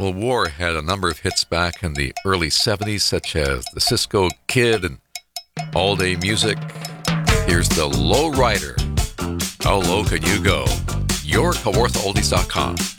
Well, War had a number of hits back in the early 70s, such as the Cisco Kid and All Day Music. Here's the Low Rider. How low can you go? Your KawarthaOldies.com.